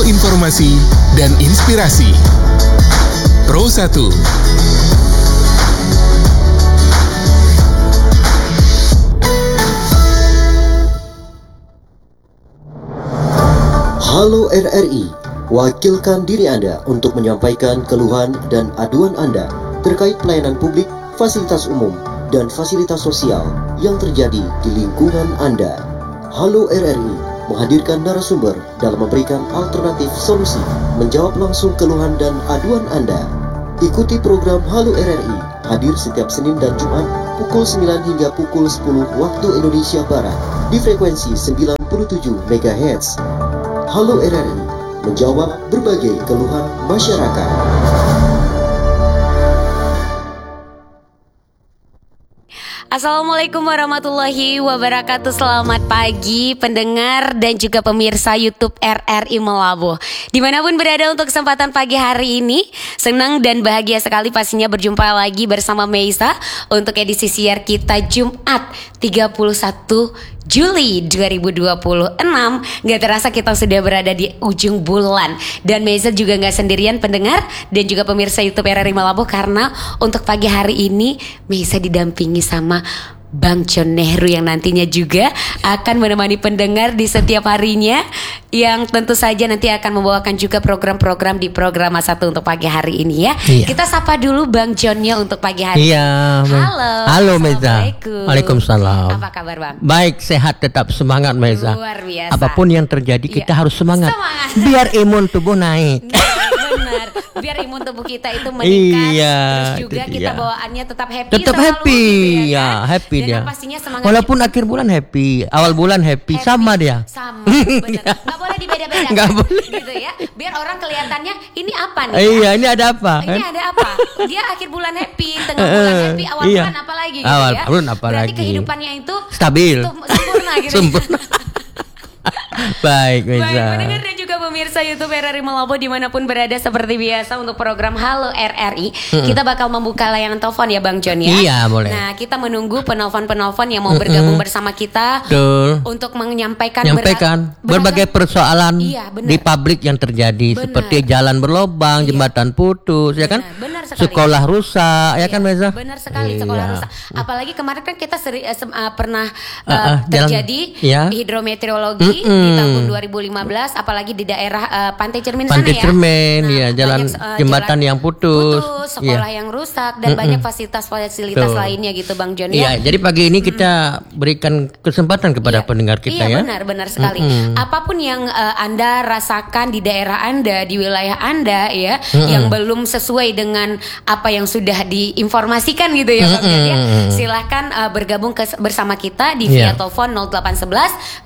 Portal informasi dan inspirasi. Pro 1. Halo RRI, wakilkan diri Anda untuk menyampaikan keluhan dan aduan Anda terkait pelayanan publik, fasilitas umum, dan fasilitas sosial yang terjadi di lingkungan Anda. Halo RRI menghadirkan narasumber dalam memberikan alternatif solusi, menjawab langsung keluhan dan aduan Anda. Ikuti program Halo RRI, hadir setiap Senin dan Jumat pukul 9 hingga pukul 10 waktu Indonesia Barat di frekuensi 97 MHz. Halo RRI, menjawab berbagai keluhan masyarakat. Assalamualaikum warahmatullahi wabarakatuh. Selamat pagi pendengar dan juga pemirsa YouTube RRI Melabuh, dimanapun berada untuk kesempatan pagi hari ini. Senang dan bahagia sekali pastinya berjumpa lagi bersama Meisa untuk edisi siar kita Jumat 31 Juli 2026. Gak terasa kita sudah berada di ujung bulan. Dan Meisa juga gak sendirian pendengar dan juga pemirsa YouTube RRI Melabuh, karena untuk pagi hari ini Meisa didampingi sama Bang John Nehru yang nantinya juga akan menemani pendengar di setiap harinya, yang tentu saja nanti akan membawakan juga program-program di program satu untuk pagi hari ini ya. Iya. Kita sapa dulu Bang Johnnya untuk pagi hari ini. Iya. Halo Meza. Waalaikumsalam. Apa kabar Bang? Baik, sehat, tetap semangat Meza. Luar biasa. Apapun yang terjadi kita harus semangat. Biar imun tubuh naik. Benar, biar imun tubuh kita itu meningkat. Iya, terus juga kita bawaannya tetap happy. Tetap happy gitu ya, kan? Happy dan dia. Pastinya semangat. Walaupun akhir bulan happy, awal bulan happy. Sama dia. Sama, benar. Gak boleh dibeda-bedakan. Gak boleh. Gitu ya. Biar orang kelihatannya ini apa nih? Iya, ini ada apa? Ini ada apa? Dia akhir bulan happy, tengah bulan happy, awal bulan apa lagi gitu awal ya. bulan apa berarti lagi? Kehidupannya itu stabil. Sempurna gitu. Sempurna. Baik, Meza. Baik, pendengar dan juga pemirsa YouTube RRI Melabuh dimanapun berada, seperti biasa untuk program Halo RRI kita bakal membuka layanan telepon ya Bang John ya. Iya, boleh. Nah, kita menunggu penelpon-penelpon yang mau bergabung bersama kita. Betul. Untuk menyampaikan berbagai persoalan di publik yang terjadi, benar. Seperti jalan berlobang, jembatan putus, ya kan? Benar sekali. Sekolah rusak, ya kan Meza? Benar sekali, sekolah rusak. Apalagi kemarin kan kita pernah terjadi hidrometeorologi di tahun 2015, apalagi di daerah Pantai Cermin sana ya. Pantai Cermin, ya, jalan jembatan yang putus, sekolah yang rusak dan banyak fasilitas lainnya gitu Bang John ya. Iya, jadi pagi ini kita berikan kesempatan kepada pendengar kita ya. Iya, benar sekali. Apapun yang Anda rasakan di daerah Anda, di wilayah Anda ya, yang belum sesuai dengan apa yang sudah diinformasikan gitu ya Bang John ya. Silahkan bergabung bersama kita di via telepon 0811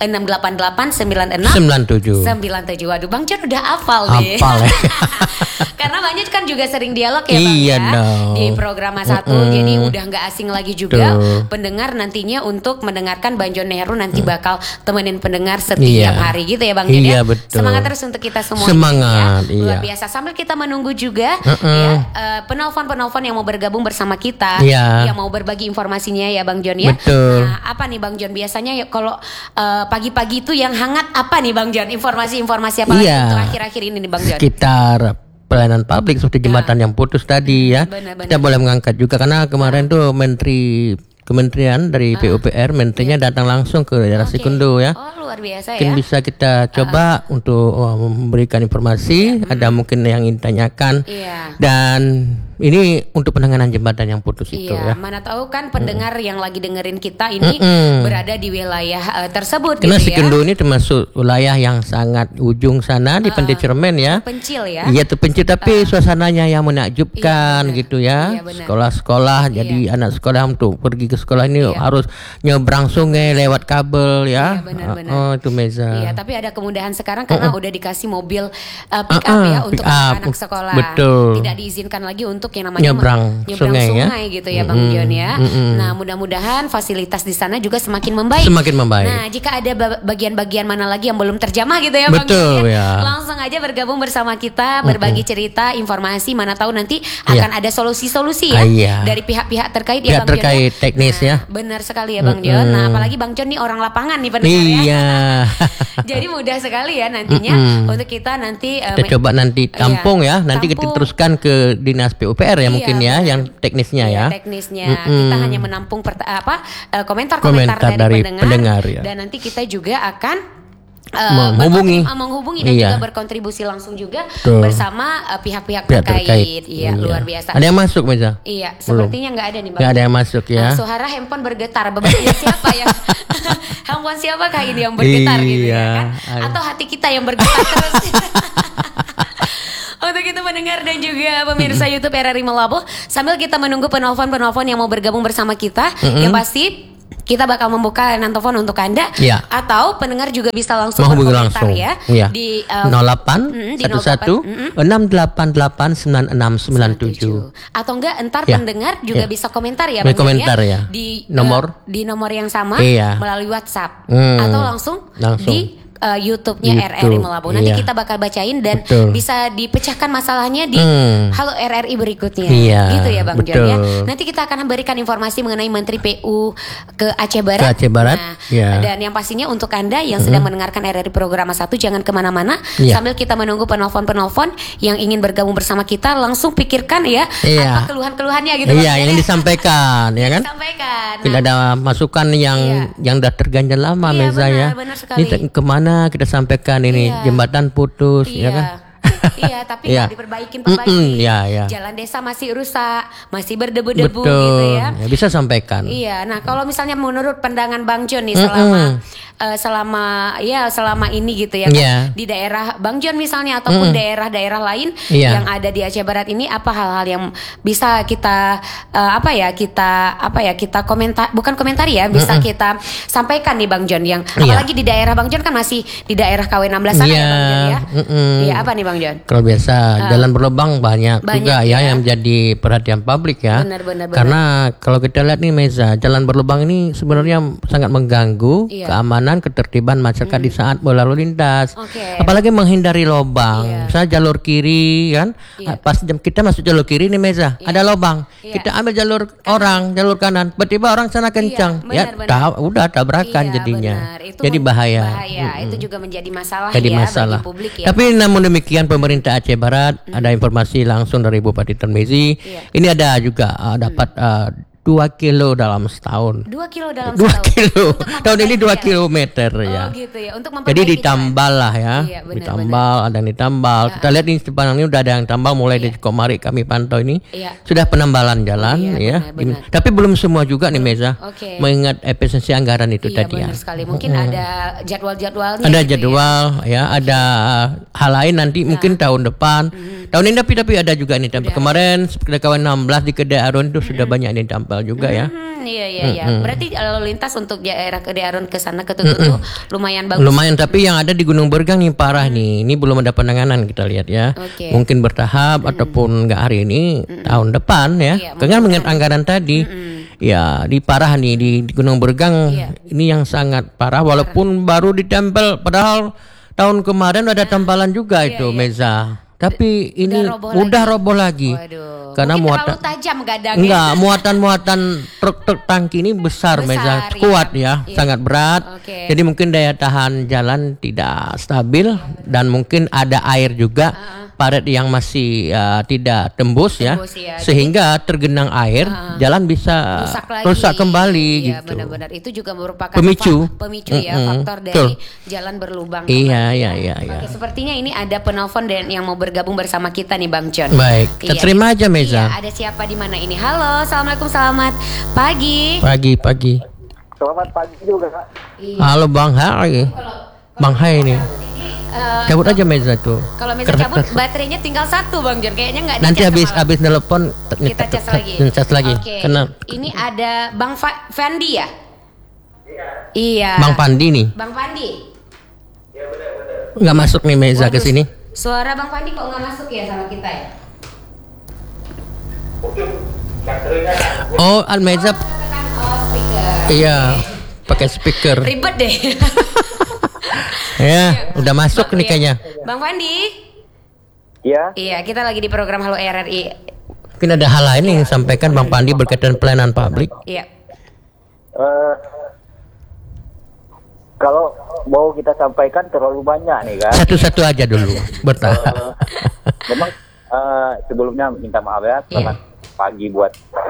688 9697. Waduh, Bang John udah hafal nih. Hafal ya. Karena banyak kan juga sering dialog ya Bang iya ya dong. di program satu. Jadi udah nggak asing lagi juga pendengar nantinya untuk mendengarkan Bang John Nehru nanti bakal temenin pendengar setiap hari gitu ya Bang John ya. Betul. Semangat terus untuk kita semua. Semangat, ya. Luar biasa. Sambil kita menunggu juga ya penelpon-penelpon yang mau bergabung bersama kita, yang mau berbagi informasinya ya Bang John ya. Betul. Nah, apa nih Bang John biasanya ya kalau pagi-pagi itu yang hangat apa nih Bang John? Informasi-informasi apa lagi untuk akhir-akhir ini nih Bang John? Sekitar pelayanan publik seperti jembatan yang putus tadi ya. Benar. Kita boleh mengangkat juga karena kemarin tuh Kementerian dari PUPR, menterinya datang langsung ke daerah Sikundo ya. Oh, luar biasa ya. Mungkin bisa kita coba untuk memberikan informasi, ada mungkin yang ingin tanyakan. Dan ini untuk penanganan jembatan yang putus itu ya. Mana tahu kan pendengar yang lagi dengerin kita ini berada di wilayah tersebut. Karena gitu Sikundo ya. ini termasuk wilayah yang sangat ujung sana di Pantai Cermin ya. Terpencil ya. Iya, terpencil tapi suasananya yang menakjubkan gitu ya. Sekolah-sekolah, jadi anak sekolah untuk pergi ke sekolah ini harus nyebrang sungai lewat kabel ya. Benar. Oh, itu Meza. Iya, tapi ada kemudahan sekarang karena udah dikasih mobil pick up ya untuk anak sekolah. Betul. Tidak diizinkan lagi untuk yang namanya nyebrang sungai ya. Gitu ya Bang John ya. Nah, mudah-mudahan fasilitas di sana juga semakin membaik. Nah, jika ada bagian-bagian mana lagi yang belum terjamah gitu ya Bang John ya, langsung aja bergabung bersama kita, berbagi cerita, informasi, mana tahu nanti akan ada solusi-solusi ya dari pihak-pihak terkait ya Bang John. Terkait teknis ya. Benar sekali ya Bang John. Nah, apalagi Bang John nih orang lapangan nih pendengar ya. Jadi mudah sekali ya nantinya untuk kita nanti kita coba nanti tampung ya. Nanti kita teruskan ke Dinas PUPR ya mungkin ya, yang teknisnya ya. Teknisnya kita hanya menampung komentar-komentar dari pendengar ya. Dan nanti kita juga akan menghubungi dan juga berkontribusi langsung juga bersama pihak-pihak terkait. Iya, luar biasa. Ada yang masuk, Meza? Iya, sepertinya nggak ada nih, Bang. Nggak ada yang masuk ya. Suara handphone bergetar. Bebannya siapa yang handphone siapakah ini yang bergetar gitu ya kan? Atau hati kita yang bergetar terus. Untuk itu mendengar dan juga pemirsa YouTube RRI Melabuh, sambil kita menunggu penelpon-penelpon yang mau bergabung bersama kita, yang pasti kita bakal membuka layanan telepon untuk Anda atau pendengar juga bisa langsung berkomentar ya di 08 11 688 9697 atau enggak entar pendengar juga bisa komentar ya Bang ya di nomor yang sama melalui WhatsApp atau langsung di YouTube-nya RRI Melabuh. Nanti kita bakal bacain dan bisa dipecahkan masalahnya di Halo RRI berikutnya. Gitu ya Bang John ya. Nanti kita akan berikan informasi mengenai Menteri PU ke Aceh Barat. Dan yang pastinya untuk Anda yang sedang mendengarkan RRI Program 1 jangan kemana-mana. Sambil kita menunggu penelpon-penelpon yang ingin bergabung bersama kita, langsung pikirkan ya apa keluhan-keluhannya gitu. Yang disampaikan ya kan. Tidak ada masukan yang udah terganjal lama Meza ya. Ini kemana kita sampaikan ini jembatan putus ya kan. Tapi nggak diperbaiki. Jalan desa masih rusak, masih berdebu-debu gitu ya. Bisa sampaikan. Nah kalau misalnya menurut pandangan Bang John nih selama ini gitu ya kan, di daerah Bang John misalnya ataupun daerah-daerah lain yang ada di Aceh Barat ini, apa hal-hal yang bisa kita kita komentar, bukan komentar ya, bisa kita sampaikan nih Bang John, yang apalagi di daerah Bang John kan masih di daerah KW 16 sana ya Bang John ya. Apa nih Bang John? Kalau biasa jalan berlubang banyak juga yang menjadi perhatian publik ya. Benar. Karena kalau kita lihat nih Meza, jalan berlubang ini sebenarnya sangat mengganggu keamanan, ketertiban masyarakat di saat berlalu lintas. Apalagi menghindari lubang. Misalnya jalur kiri kan, pas kita masuk jalur kiri nih Meza, ada lubang. Kita ambil jalur jalur kanan, tiba-tiba orang sana kencang. Udah tabrakan jadinya. Jadi bahaya. Itu juga menjadi masalah bagi publik ya. Tapi namun demikian pemerintah Aceh Barat ada informasi langsung dari Bupati Tarmizi. Ini ada juga dapat 2 kilo dalam setahun. 2 kilo dalam 2 kilo. Tahun ini 2 kilometer ya. Gitu ya. Untuk jadi ditambal lah ya. Ditambal, ada yang ditambal. Kita lihat di Sepanjang ini udah ada yang tambal mulai dari Komari kami pantau ini. Sudah penambalan jalan ya. Benar. Tapi belum semua juga nih Meza. Mengingat efisiensi anggaran itu tadi ya. Benar sekali. Mungkin ada jadwal-jadwalnya. Ada jadwal ya. Ada hal lain nanti mungkin tahun depan. Tahun ini tapi ada juga nih. Kemarin sekitar kawan 16 di Kedai Arun itu sudah banyak nih tampal juga ya. Berarti lalu lintas untuk daerah Kedai Arun ke sana ke Tutu lumayan bagus. Lumayan, tapi yang ada di Gunung Bergang nih parah nih. Ini belum ada penanganan kita lihat ya. Mungkin bertahap ataupun enggak hari ini, tahun depan ya. Karena mengingat anggaran tadi. Ya, di parah nih di Gunung Bergang ini yang sangat parah walaupun baru ditempel, padahal tahun kemarin ada tempalan juga itu Meza. Tapi ini udah roboh lagi. Karena muatan tajam kadang muatan truk tangki ini besar Meza, kuat ya, sangat berat. Jadi mungkin daya tahan jalan tidak stabil dan mungkin ada air juga. Parit yang masih tidak tembus ya, sehingga tergenang air, jalan bisa rusak kembali gitu. Benar-benar itu juga merupakan pemicu ya, faktor dari jalan berlubang. Iya. Oke, sepertinya ini ada penelpon yang mau bergabung bersama kita nih Bang John. Baik, kita terima aja Meza. Ada siapa di mana ini? Halo, assalamualaikum, selamat pagi. Pagi. Selamat pagi juga Kak. Halo Bang Hai. Bang Hai ini. Cabut aja Meza tuh. Kalau Meza cabut baterainya tinggal 1 Bang John, kayaknya nggak. Nanti habis nelpon kita cas lagi. Karena ini ada Bang Fandi ya? Iya. Bang Fandi nih. Bang Fandi. Iya benar. Nggak masuk nih Meza ke sini. Suara Bang Fandi kok nggak masuk ya sama kita ya? Oh, Meza. Speaker. Iya, pakai speaker. Ribet deh. Ya, udah masuk nih kayaknya. Bang Fandi. Iya. Iya, kita lagi di program Halo RRI. Mungkin ada hal lain yang disampaikan Bang Fandi berkaitan pelayanan publik. Iya. Kalau mau kita sampaikan terlalu banyak nih kan. Satu-satu aja dulu. Bertahan. Memang sebelumnya minta maaf ya, selamat pagi buat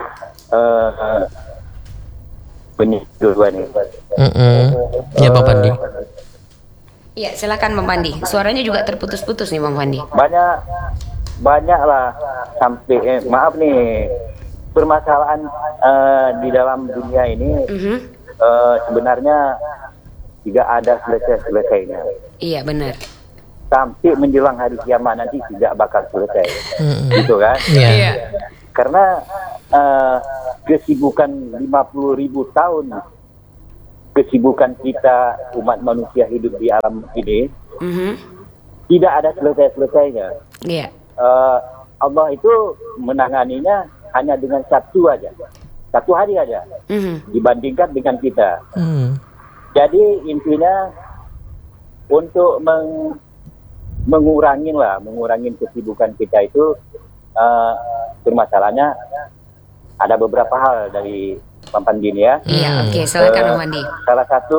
penyidik dua nih. Ya Bang Pandi. Iya, silakan Bang Pandi. Suaranya juga terputus-putus nih Bang Pandi. Banyak lah sampai maaf nih, permasalahan di dalam dunia ini sebenarnya tidak ada selesainya. Iya benar. Sampai menjelang hari kiamat nanti tidak bakal selesai, gitu kan? Iya. Karena kesibukan 50.000 tahun, kesibukan kita umat manusia hidup di alam ini tidak ada selesainya. Iya. Allah itu menanganinya hanya dengan satu hari aja, dibandingkan dengan kita. Jadi intinya untuk mengurangi kesibukan kita itu, permasalahannya ada beberapa hal dari Bang Pandi ini ya. Iya, oke, silakan Bang Pandi. Salah satu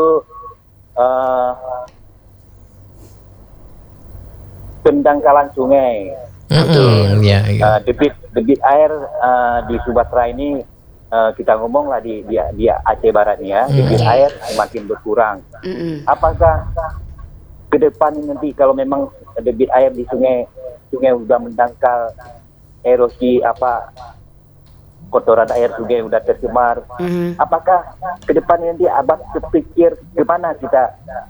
pendangkalan sungai. Debit air di Sumatera ini, kita ngomong lah di Aceh Barat nih ya, debit air semakin berkurang. Apakah ke depan nanti kalau memang debit air di sungai udah mendangkal, erosi kotoran air sungai udah tercemar, apakah ke depan nanti abang terpikir gimana kita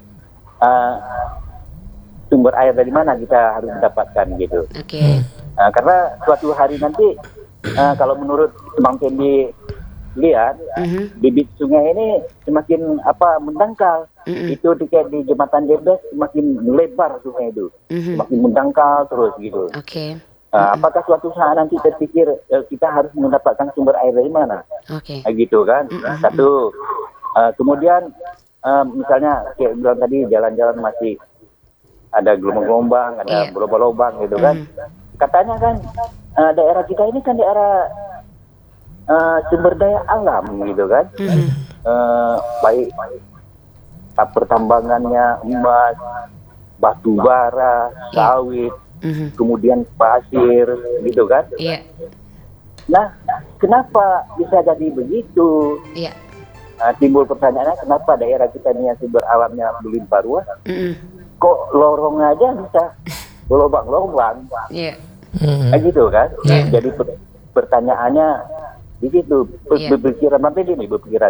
sumber air dari mana kita harus mendapatkan gitu? Karena suatu hari nanti kalau menurut Bang Pendi lihat, bibit sungai ini semakin mendangkal. Itu di Jembatan Jembes semakin lebar sungai itu, semakin mendangkal terus gitu. Apakah suatu saat nanti terpikir kita harus mendapatkan sumber air dari mana? Gitu kan? Satu. Kemudian misalnya kayak bilang tadi, jalan-jalan masih ada gelombang-gelombang, ada lubang-lubang gitu kan? Katanya kan daerah kita ini kan daerah sumber daya alam gitu kan, baik pertambangannya emas, batu bara, sawit, kemudian pasir gitu kan. Nah, kenapa bisa jadi begitu? Timbul pertanyaannya, kenapa daerah kita ini yang sumber alamnya berlimpah ruah, kok lorong aja bisa berlubang-lubang, gitu kan? Jadi pertanyaannya di situ, berpikiran ini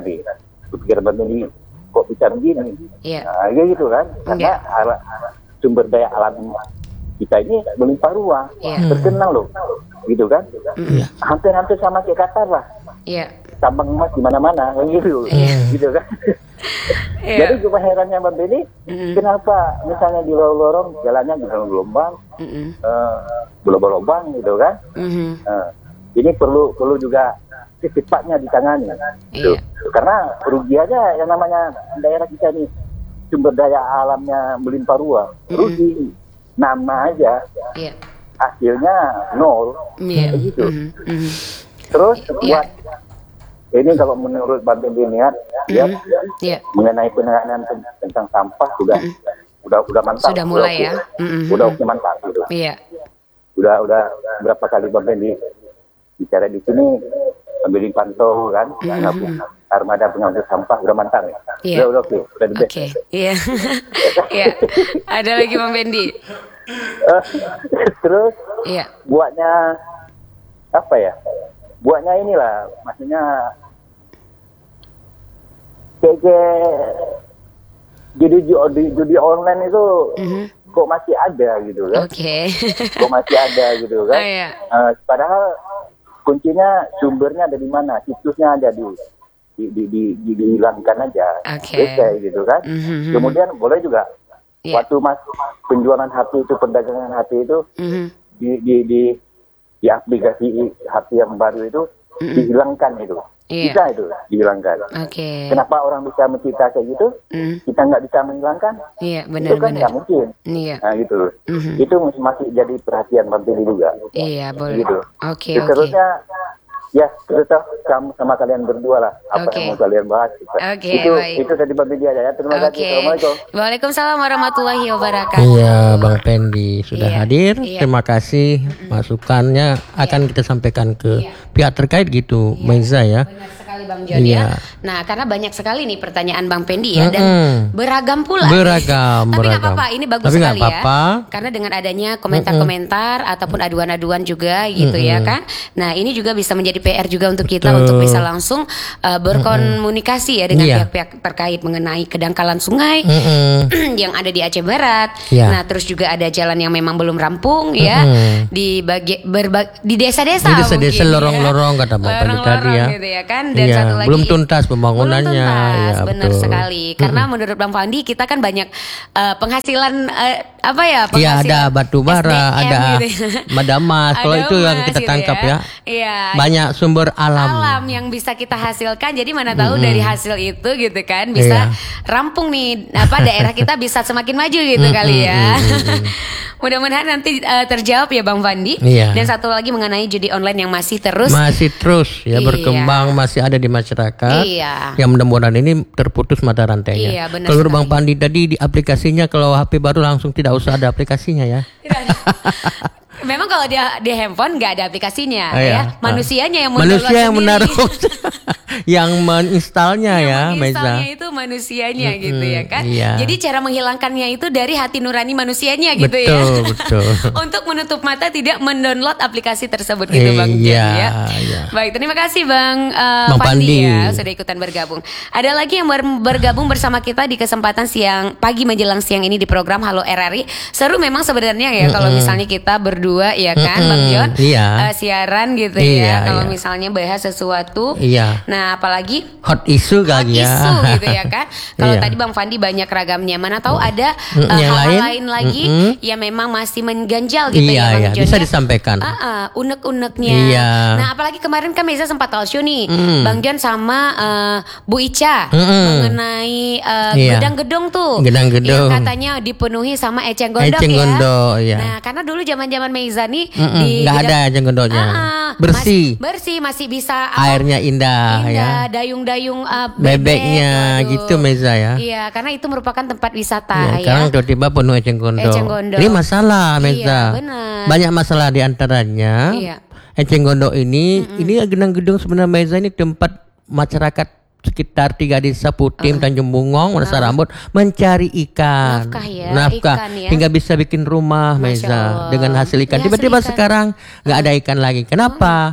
kok bisa begini, gitu kan? Karena sumber daya alam kita ini melimpah ruah, terkenal loh, gitu kan? Hampir-hampir sama kayak Qatar lah, tambang emas di mana-mana, gitu kan? Jadi cuma herannya Bang Benny, kenapa misalnya di lorong jalannya gelombang, berlubang-lubang gitu kan? Ini perlu juga secepatnya ditangani, karena rugi aja yang namanya daerah kita ini sumber daya alamnya melimpah ruah, rugi nama aja, hasilnya nol, gitu. Terus buat ini kalau menurut Bang Pendi lihat, mengenai penanganan tentang sampah juga udah mantap, sudah mulai ya, udah mantap gitu. Udah berapa kali Bang Pendi bicara di sini, ambil pantau kan, armada pengangkut sampah udah mantap ya. Udah oke, udah the best. Iya. Ada lagi Bang Pendi. Terus buatnya apa ya? Buatnya inilah, maksudnya kayak judi online itu kok masih ada gitu kan? Kok masih ada gitu kan? Padahal kuncinya sumbernya ada di mana, situsnya ada dihilangkan aja, gitu kan. Kemudian boleh juga waktu penjualan HP itu, perdagangan HP itu di aplikasi HP yang baru itu dihilangkan itu, bisa itu dihilangkan. Kenapa orang bisa mencipta kayak gitu, kita nggak bisa menghilangkan? Itu kan nggak mungkin. Nah gitu, itu masih jadi perhatian Bang Pili juga. Boleh. Gitu. Oke. Seterusnya Ya, terutama kamu sama kalian berdua lah. Apa yang mau kalian bahas. Itu tadi Bang Pendi aja ya. Terima kasih. Assalamualaikum. Waalaikumsalam warahmatullahi wabarakatuh. Iya, Bang Pendi sudah hadir. Terima kasih masukannya akan kita sampaikan ke pihak terkait gitu, Meza ya. Benar sekali Bang John ya. Nah, karena banyak sekali nih pertanyaan Bang Pendi ya, dan beragam pula. Tapi nggak apa-apa, ini bagus sekali ya. Karena dengan adanya komentar-komentar ataupun aduan-aduan juga gitu ya kan. Nah, ini juga bisa menjadi PR juga untuk kita untuk bisa langsung berkomunikasi ya dengan pihak-pihak terkait mengenai kedangkalan sungai yang ada di Aceh Barat. Nah, terus juga ada jalan yang memang belum rampung ya di desa-desa. Di desa-desa lorong-lorong kata Bang Pendi tadi ya. Gitu ya kan. Dan satu lagi belum tuntas pembangunannya. Benar sekali. Karena menurut Bang Pandi kita kan banyak penghasilan penghasilan Iya, ada batu bara, SDM, ada gitu. madamas. Kalau itu yang kita gitu tangkap ya. Iya. Banyak sumber alam yang bisa kita hasilkan. Jadi mana tahu dari hasil itu gitu kan bisa rampung nih daerah kita bisa semakin maju gitu kali ya. Mudah-mudahan nanti terjawab ya Bang Fandi. Dan satu lagi mengenai judi online yang masih terus ya berkembang, masih ada di masyarakat. Yang mudah-mudahan ini terputus mata rantainya. Kalau Bang Fandi tadi di aplikasinya, kalau HP baru langsung tidak usah ada aplikasinya ya. Memang kalau di handphone nggak ada aplikasinya ya. Manusianya yang menaruh yang menginstalnya ya, Meza. Menginstalnya itu manusianya gitu ya kan. Jadi cara menghilangkannya itu dari hati nurani manusianya gitu ya. Betul. Untuk menutup mata tidak mendownload aplikasi tersebut gitu Bang Jan ya. Baik, terima kasih Bang Fandi ya sudah ikutan bergabung. Ada lagi yang bergabung bersama kita di kesempatan pagi menjelang siang ini di program Halo RRI. Seru memang sebenarnya ya kalau misalnya kita berdua ya kan Bang John siaran gitu ya. Kalau misalnya bahas sesuatu. Nah, apalagi hot issue kali ya. Gitu ya kan. Kalau tadi Bang Fandi banyak ragamnya, mana tahu ada hal lain lagi yang memang masih mengganjal gitu ya Bang John. Bisa disampaikan. Unek-uneknya. Nah, apalagi kemarin kan Meza sempat talkshow nih Bang John sama Bu Ica mengenai gedang-gedung tuh. Yang katanya dipenuhi sama eceng gondok ya. Nah, karena dulu zaman-zaman Meza nih nggak ada eceng gondoknya. Bersih, masih bisa airnya indah ya. Dayung-dayung bebeknya gitu Meza ya. Iya, karena itu merupakan tempat wisata ya. Sekarang tiba-tiba penuh eceng gondok. Ini masalah Meza. Banyak masalah di antaranya. Eceng gondok ini gedang-gedung sebenarnya Meza ini tempat masyarakat sekitar 3 desa Putim, Tanjung Bungong, Wanasa Rambut mencari ikan. Nafkah ya. Hingga bisa bikin rumah Meza dengan hasil ikan. Tiba-tiba sekarang nggak ada ikan lagi. Kenapa?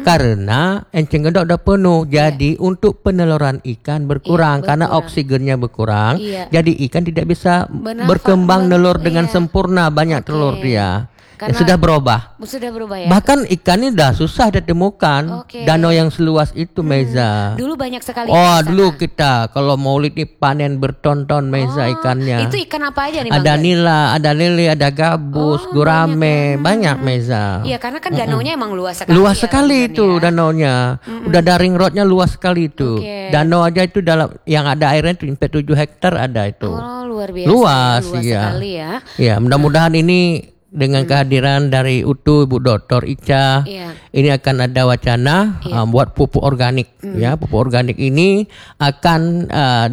Karena eceng gondok udah penuh. Jadi untuk peneluran ikan berkurang karena oksigennya berkurang. Jadi ikan tidak bisa berkembang nelur dengan sempurna, banyak telur dia. Sudah berubah ya. Bahkan ikan ini udah susah ditemukan. Danau yang seluas itu Meza. Dulu banyak sekali. Dulu kita kalau maulid nih panen berton-ton Meza ikannya. Itu ikan apa aja nih Bang? Ada nila, ada lele, ada gabus, gurame, banyak Meza. Iya, karena kan danaunya emang luas sekali. Luas sekali itu danaunya. Udah ada ring roadnya luas sekali itu. Danau aja itu dalam yang ada airnya itu 7 hektar ada itu. Luar biasa. Luas sekali ya. Ya, mudah-mudahan ini dengan kehadiran dari Utu Ibu Dr. Ica, ini akan ada wacana buat pupuk organik. Pupuk organik ini akan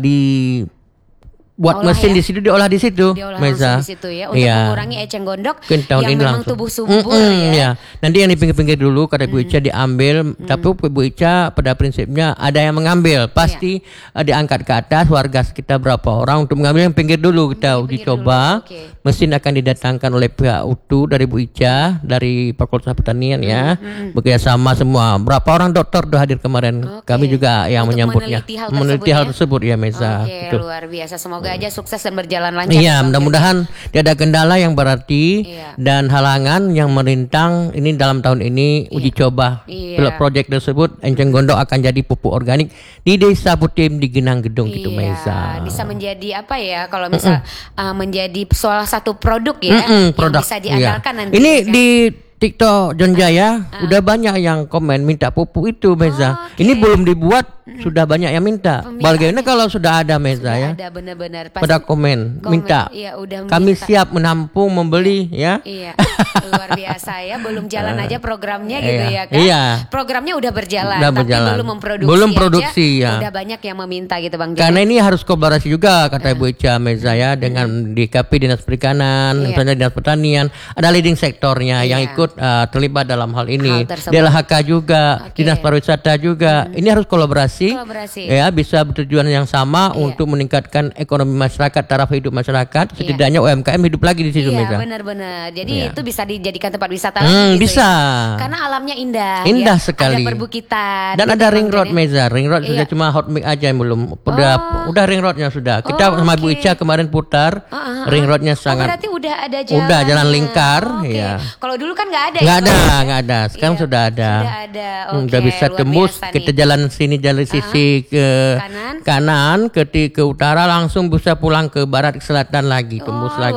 buat mesin di situ, diolah di situ, Meza. Di situ ya, untuk mengurangi eceng gondok yang memang tubuh subur ya. Nanti yang di pinggir-pinggir dulu kata Bu Ica diambil, tapi Bu Ica pada prinsipnya ada yang mengambil, pasti diangkat ke atas warga sekitar berapa orang untuk mengambil yang pinggir dulu kita uji coba. Mesin akan didatangkan oleh pihak UTU dari Bu Ica, dari Fakultas Pertanian ya. Bekerjasama semua. Berapa orang dokter sudah hadir kemarin. Kami juga yang menyambutnya. Meneliti hal tersebut ya Meza. Luar biasa. Semoga aja sukses dan berjalan lancar. Iya, mudah-mudahan tidak ada kendala yang berarti dan halangan yang merintang ini dalam tahun ini uji coba pilot project tersebut. Eceng gondok akan jadi pupuk organik di Desa Putim di Genang Gedung gitu Meza. Bisa menjadi apa ya kalau misal menjadi salah satu produk ya yang bisa diandalkan nanti. Ini kan? Di TikTok John Jaya udah banyak yang komen minta pupuk itu Meza. Ini belum dibuat sudah banyak yang minta. Bagaimana kalau sudah ada Meza ya? Ada benar-benar. Pada komen minta. Iya, udah kami minta. siap menampung, membeli ya. Iya, luar biasa ya. Belum jalan aja programnya gitu ya kan? Iya. Programnya udah berjalan, Udah tapi berjalan. belum memproduksi. Belum produksi aja, ya. Udah banyak yang meminta gitu Bang. Karena ini harus kolaborasi juga kata Ibu Ica Meza ya dengan DKP Dinas Perikanan, misalnya Dinas Pertanian, ada leading sektornya yang ikut terlibat dalam hal ini. DLHK juga, Dinas Pariwisata juga. Ini harus kolaborasi. Ya, bisa bertujuan yang sama untuk meningkatkan ekonomi masyarakat, taraf hidup masyarakat. Setidaknya UMKM hidup lagi di situ Meza. Iya, benar-benar. Jadi itu bisa dijadikan tempat wisata lagi gitu bisa. ya. Karena alamnya indah. Indah sekali. Ada perbukitan. Dan ada ring road Meza. Ring road sudah cuma hot mix aja yang belum. Udah ring roadnya sudah. Kita sama Bu Ica kemarin putar. Ring roadnya sangat. Berarti udah ada jalan. Udah jalan lingkar. Ya. Kalau dulu kan nggak ada. Nggak ada. Sekarang sudah ada. Sudah ada. Udah bisa tembus. Kita jalan sini jalan sisi ke kanan, ke utara langsung bisa pulang ke barat ke selatan lagi, tembus lagi.